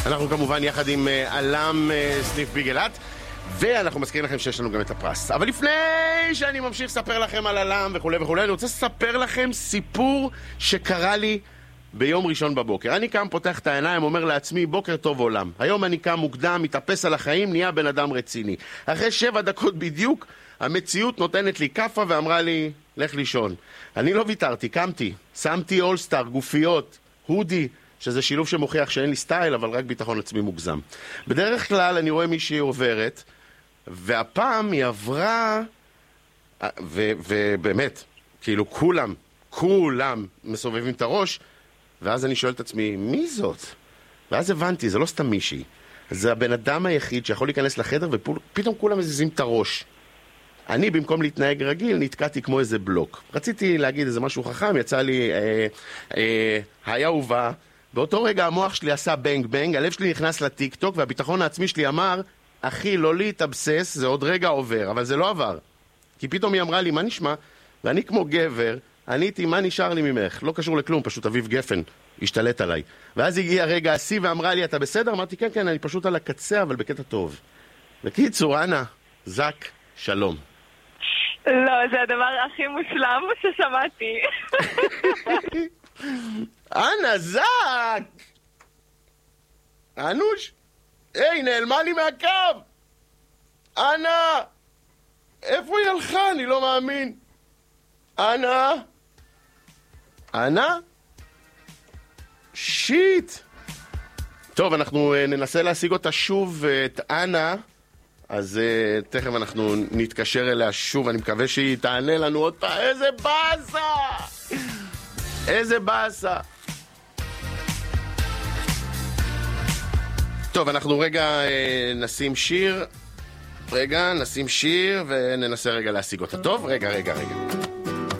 אנחנו כמובן יחד עם אלם סניף ביגלת, ואנחנו מזכירים לכם שיש לנו גם את הפרס. אבל לפני שאני ממשיך לספר לכם על אלם וכו' וכו', אני רוצה לספר לכם סיפור שקרה לי ביום ראשון בבוקר. אני קם, פותח את העיניים, אומר לעצמי, בוקר טוב עולם. היום אני קם מוקדם, מתאפס על החיים, נהיה בן אדם רציני. אחרי 7 דקות בדיוק, המציאות נותנת לי קפה ואמרה לי, לך לישון. אני לא ויתרתי, קמתי, שמתי אולסטאר, גופיות, הודי, שזה שילוב שמוכיח שאין לי סטייל, אבל רק ביטחון עצמי מוגזם. בדרך כלל אני רואה מישהי עוברת, והפעם היא עברה, ובאמת, כאילו כולם מסובבים את הראש, ואז אני שואל את עצמי, מי זאת? ואז הבנתי, זה לא סתם מישהי. זה הבן אדם היחיד שיכול להיכנס לחדר, ופתאום כולם מזיזים את הראש. אני במקום להתנהג רגיל, נתקעתי כמו איזה בלוק. רציתי להגיד איזה משהו חכם, יצא לי, היה ובא, באותו רגע המוח שלי עשה בנג בנג, הלב שלי נכנס לטיק טוק, והביטחון העצמי שלי אמר, אחי, לא להתאבסס, זה עוד רגע עובר, אבל זה לא עבר. כי פתאום היא אמרה לי, מה נשמע? ואני כמו גבר, עניתי, מה נשאר לי ממך? לא קשור לכלום, פשוט אביב גפן השתלט עליי. ואז הגיע רגע השיא ואמרה לי, אתה בסדר? אמרתי, כן, כן, אני פשוט על הקצה, אבל בקטע טוב. בקיצור, אנה, זק, שלום. לא, זה הדבר הכי מושלם ששמעתי. אנה, זק! אנוש? היי, נעלמה לי מהקו! אנה! איפה היא הלכה? אני לא מאמין. אנה? אנה? שיט! טוב, אנחנו ננסה להשיג אותה שוב, את אנה. אז תכף אנחנו נתקשר אליה שוב, אני מקווה שהיא תענה לנו עוד פעם. איזה באסה! איזה באסה! טוב, אנחנו רגע נשים שיר. נשים שיר וננסה רגע להשיג אותה. טוב? רגע.